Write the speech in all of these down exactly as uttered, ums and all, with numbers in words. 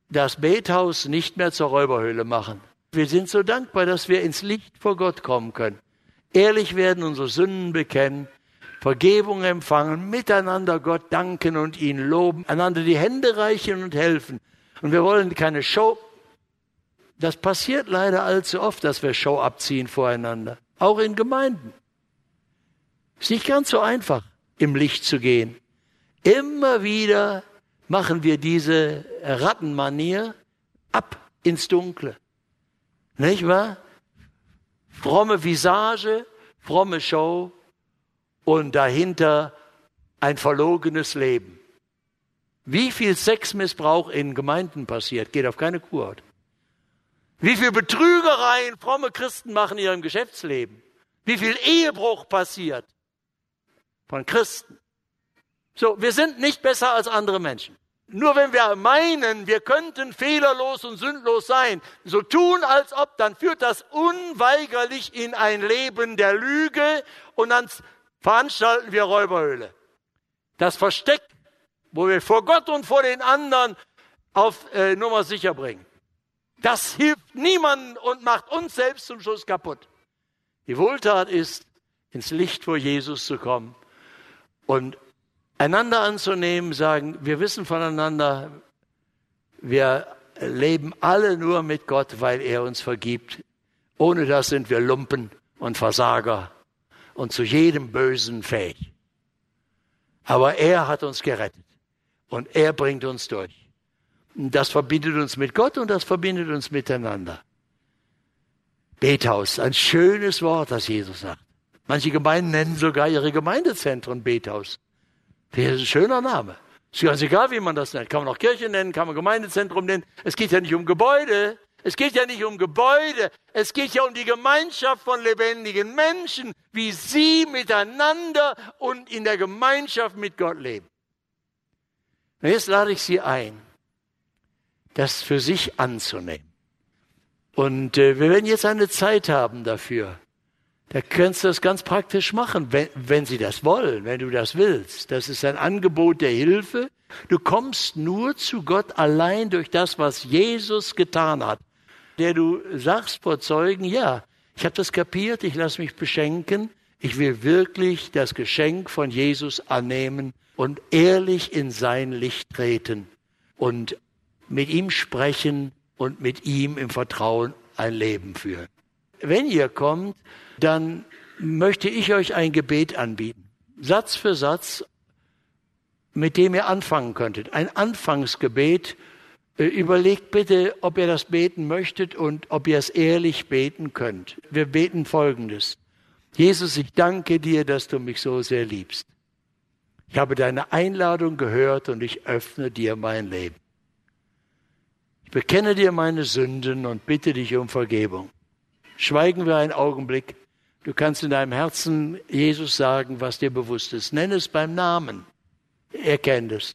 das Bethaus nicht mehr zur Räuberhöhle machen. Wir sind so dankbar, dass wir ins Licht vor Gott kommen können. Ehrlich werden, unsere Sünden bekennen, Vergebung empfangen, miteinander Gott danken und ihn loben, einander die Hände reichen und helfen. Und wir wollen keine Show. Das passiert leider allzu oft, dass wir Show abziehen voreinander. Auch in Gemeinden. Ist nicht ganz so einfach, im Licht zu gehen. Immer wieder machen wir diese Rattenmanier ab ins Dunkle. Nicht wahr? Fromme Visage, fromme Show und dahinter ein verlogenes Leben. Wie viel Sexmissbrauch in Gemeinden passiert, geht auf keine Kurort. Wie viel Betrügereien fromme Christen machen in ihrem Geschäftsleben. Wie viel Ehebruch passiert von Christen. So, wir sind nicht besser als andere Menschen. Nur wenn wir meinen, wir könnten fehlerlos und sündlos sein, so tun als ob, dann führt das unweigerlich in ein Leben der Lüge und dann veranstalten wir Räuberhöhle. Das Versteck, wo wir vor Gott und vor den anderen auf äh, Nummer sicher bringen. Das hilft niemandem und macht uns selbst zum Schluss kaputt. Die Wohltat ist, ins Licht vor Jesus zu kommen und einander anzunehmen, sagen, wir wissen voneinander, wir leben alle nur mit Gott, weil er uns vergibt. Ohne das sind wir Lumpen und Versager und zu jedem Bösen fähig. Aber er hat uns gerettet und er bringt uns durch. Das verbindet uns mit Gott und das verbindet uns miteinander. Bethaus, ein schönes Wort, das Jesus sagt. Manche Gemeinden nennen sogar ihre Gemeindezentren Bethaus. Das ist ein schöner Name. Ist ganz egal, wie man das nennt. Kann man auch Kirche nennen, kann man Gemeindezentrum nennen. Es geht ja nicht um Gebäude. Es geht ja nicht um Gebäude. Es geht ja um die Gemeinschaft von lebendigen Menschen, wie sie miteinander und in der Gemeinschaft mit Gott leben. Und jetzt lade ich Sie ein, das für sich anzunehmen. Und äh, wir werden jetzt eine Zeit haben dafür. Da kannst du das ganz praktisch machen, wenn, wenn Sie das wollen, wenn du das willst. Das ist ein Angebot der Hilfe. Du kommst nur zu Gott allein durch das, was Jesus getan hat. Der du sagst vor Zeugen, ja, ich habe das kapiert, ich lasse mich beschenken. Ich will wirklich das Geschenk von Jesus annehmen und ehrlich in sein Licht treten und mit ihm sprechen und mit ihm im Vertrauen ein Leben führen. Wenn ihr kommt, dann möchte ich euch ein Gebet anbieten. Satz für Satz, mit dem ihr anfangen könntet. Ein Anfangsgebet. Überlegt bitte, ob ihr das beten möchtet und ob ihr es ehrlich beten könnt. Wir beten Folgendes. Jesus, ich danke dir, dass du mich so sehr liebst. Ich habe deine Einladung gehört und ich öffne dir mein Leben. Ich bekenne dir meine Sünden und bitte dich um Vergebung. Schweigen wir einen Augenblick. Du kannst in deinem Herzen Jesus sagen, was dir bewusst ist. Nenn es beim Namen. Er kennt es.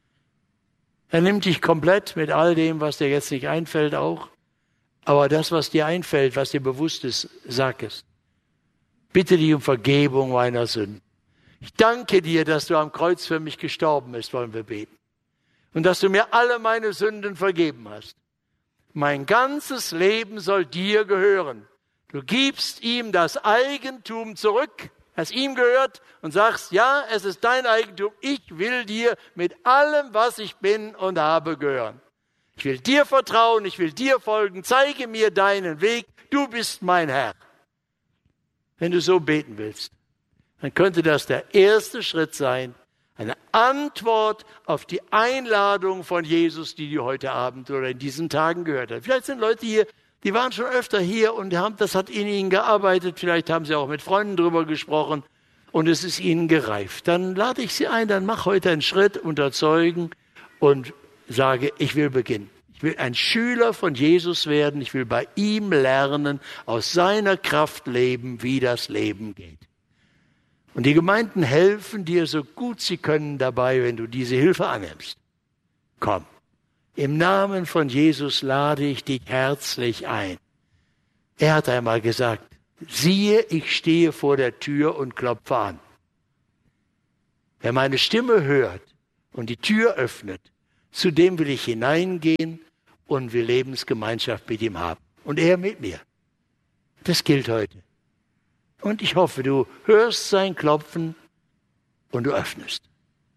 Er nimmt dich komplett mit all dem, was dir jetzt nicht einfällt, auch. Aber das, was dir einfällt, was dir bewusst ist, sag es. Bitte dich um Vergebung meiner Sünden. Ich danke dir, dass du am Kreuz für mich gestorben bist, wollen wir beten. Und dass du mir alle meine Sünden vergeben hast. Mein ganzes Leben soll dir gehören. Du gibst ihm das Eigentum zurück, das ihm gehört, und sagst, ja, es ist dein Eigentum. Ich will dir mit allem, was ich bin und habe, gehören. Ich will dir vertrauen, ich will dir folgen. Zeige mir deinen Weg. Du bist mein Herr. Wenn du so beten willst, dann könnte das der erste Schritt sein, eine Antwort auf die Einladung von Jesus, die du heute Abend oder in diesen Tagen gehört hast. Vielleicht sind Leute hier, die waren schon öfter hier und haben, das hat in ihnen gearbeitet. Vielleicht haben sie auch mit Freunden drüber gesprochen und es ist ihnen gereift. Dann lade ich sie ein, dann mach heute einen Schritt unter Zeugen und sage, ich will beginnen. Ich will ein Schüler von Jesus werden. Ich will bei ihm lernen, aus seiner Kraft leben, wie das Leben geht. Und die Gemeinden helfen dir so gut sie können dabei, wenn du diese Hilfe annimmst. Komm, im Namen von Jesus lade ich dich herzlich ein. Er hat einmal gesagt, siehe, ich stehe vor der Tür und klopfe an. Wer meine Stimme hört und die Tür öffnet, zu dem will ich hineingehen und will Lebensgemeinschaft mit ihm haben. Und er mit mir. Das gilt heute. Und ich hoffe, du hörst sein Klopfen und du öffnest.